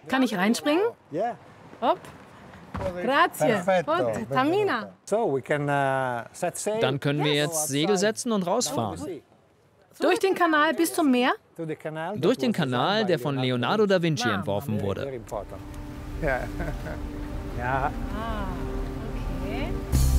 Kann ich reinspringen? Hopp. Grazie. Und Tamina. Dann können wir jetzt Segel setzen und rausfahren. Durch den Kanal bis zum Meer? Durch den Kanal, der von Leonardo da Vinci entworfen wurde. Ah, okay.